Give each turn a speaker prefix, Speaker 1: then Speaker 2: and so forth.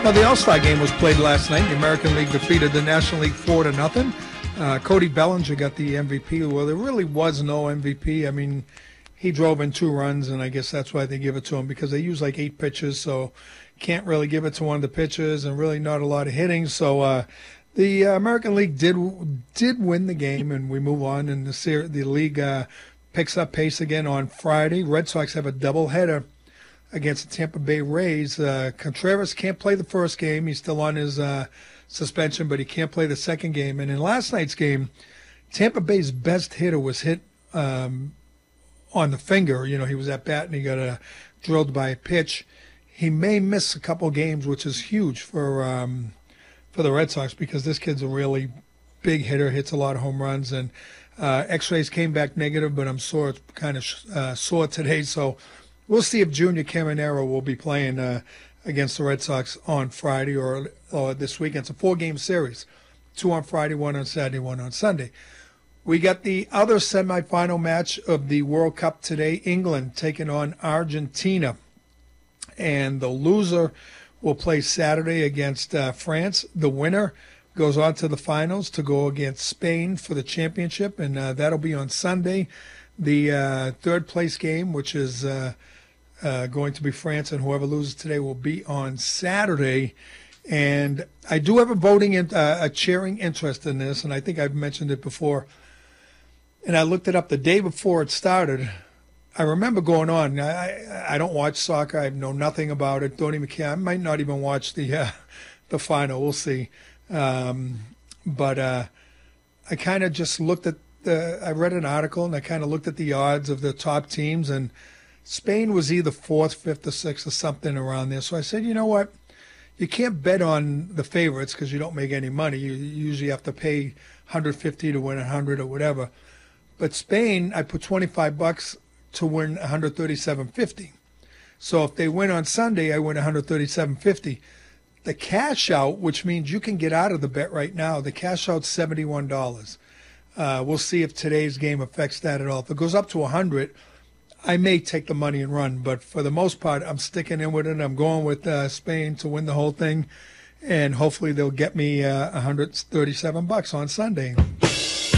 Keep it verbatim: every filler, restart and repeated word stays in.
Speaker 1: Well, the All-Star game was played last night. The American League defeated the National League four to nothing. Uh, Cody Bellinger got the M V P. Well, there really was no M V P. I mean, he drove in two runs, and I guess that's why they give it to him, because they use like eight pitchers, so can't really give it to one of the pitchers, and really not a lot of hitting. So uh, the uh, American League did did win the game, and we move on. And the ser- the league uh, picks up pace again on Friday. Red Sox have a doubleheader against the Tampa Bay Rays. Uh, Contreras can't play the first game. He's still on his uh, suspension, but he can't play the second game. And in last night's game, Tampa Bay's best hitter was hit um, on the finger. You know, he was at bat and he got uh, drilled by a pitch. He may miss a couple games, which is huge for um, for the Red Sox, because this kid's a really big hitter, hits a lot of home runs. And uh, X-rays came back negative, but I'm sore it's kind of uh, sore today, so we'll see if Junior Caminero will be playing uh, against the Red Sox on Friday or, or this weekend. It's a four-game series, two on Friday, one on Saturday, one on Sunday. We got the other semifinal match of the World Cup today, England taking on Argentina. And the loser will play Saturday against uh, France. The winner goes on to the finals to go against Spain for the championship, and uh, that'll be on Sunday. The uh, third-place game, which is uh, uh, going to be France, and whoever loses today will be on Saturday. And I do have a voting, in, uh, a cheering interest in this, and I think I've mentioned it before. And I looked it up the day before it started. I remember going on. I, I, I don't watch soccer. I know nothing about it. Don't even care. I might not even watch the uh, the final. We'll see. Um, but uh, I kind of just looked at the. I read an article and I kind of looked at the odds of the top teams, and Spain was either fourth, fifth, or sixth, or something around there. So I said, you know what? You can't bet on the favorites because you don't make any money. You usually have to pay one hundred fifty to win one hundred or whatever. But Spain, I put twenty-five bucks to win one hundred thirty-seven fifty. So if they win on Sunday, I win one hundred thirty-seven fifty. The cash out, which means you can get out of the bet right now, the cash out's seventy-one dollars. Uh, we'll see if today's game affects that at all. If it goes up to one hundred, I may take the money and run. But for the most part, I'm sticking in with it. I'm going with uh, Spain to win the whole thing. And hopefully they'll get me uh, one hundred thirty-seven bucks on Sunday.